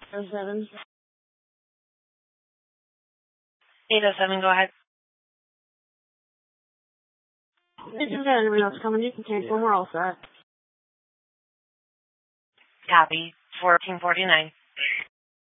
07. 807, go ahead. If you've got anybody else coming, you can cancel them. We're all set. Copy. 1449.